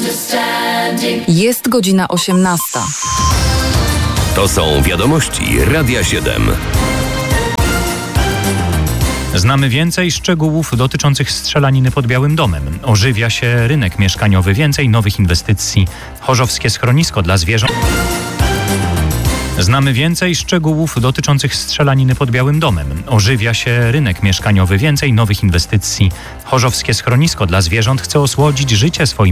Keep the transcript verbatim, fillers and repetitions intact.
Jest godzina osiemnasta. To są wiadomości Radia siedem. Znamy więcej szczegółów dotyczących strzelaniny pod Białym Domem. Ożywia się rynek mieszkaniowy, więcej nowych inwestycji. Chorzowskie schronisko dla zwierząt. Znamy więcej szczegółów dotyczących strzelaniny pod Białym Domem. Ożywia się rynek mieszkaniowy, więcej nowych inwestycji. Chorzowskie schronisko dla zwierząt chce osłodzić życie swoim